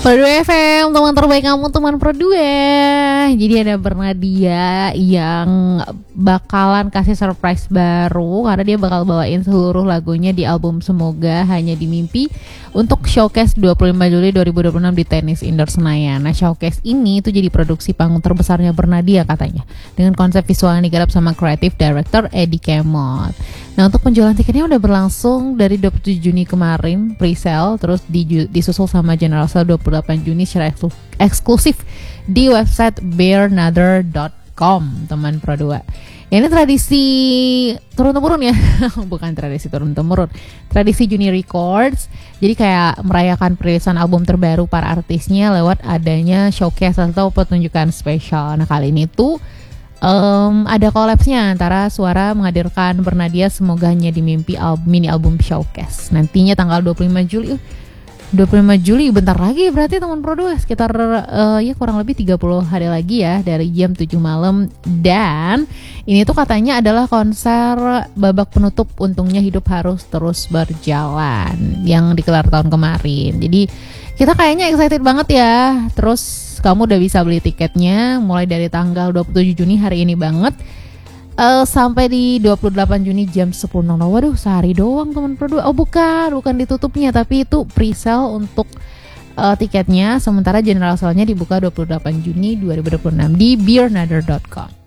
Pro 2 FM, teman terbaik kamu, teman Pro 2. Jadi ada Bernadia yang bakalan kasih surprise baru karena dia bakal bawain seluruh lagunya di album Semoga Hanya di Mimpi untuk showcase 25 Juli 2026 di Tenis Indoor Senayan. Nah, showcase ini itu jadi produksi panggung terbesarnya Bernadia katanya, dengan konsep visual yang digarap sama creative director Eddie Kemot. Nah, untuk penjualan tiketnya udah berlangsung dari 27 Juni kemarin pre-sale, terus disusul sama general sale 28 Juni secara eksklusif di website bearnother.com, teman Pro 2. Ya, ini tradisi turun-temurun ya. Bukan tradisi turun-temurun, tradisi Juni Records. Jadi kayak merayakan perilisan album terbaru para artisnya lewat adanya showcase atau pertunjukan spesial. Nah, kali ini tuh ada collapse-nya antara Suara menghadirkan Bernadia Semoga Hanya di Mimpi mini album showcase. Nantinya tanggal 25 Juli bentar lagi berarti teman Pro 2, sekitar ya kurang lebih 30 hari lagi ya, dari jam 7 malam. Dan ini tuh katanya adalah konser babak penutup Untungnya Hidup Harus Terus Berjalan yang digelar tahun kemarin. Jadi kita kayaknya excited banget ya. Terus kamu udah bisa beli tiketnya mulai dari tanggal 27 Juni hari ini banget sampai di 28 Juni jam 10.00. Waduh, sehari doang teman Pro 2. Oh bukan ditutupnya, tapi itu pre-sale untuk tiketnya. Sementara general sale-nya dibuka 28 Juni 2026 di bearnother.com.